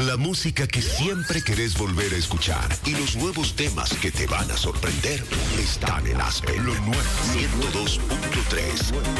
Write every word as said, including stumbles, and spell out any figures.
La música que siempre querés volver a escuchar y los nuevos temas que te van a sorprender están en Aspen. Lo nuevo ciento dos punto tres.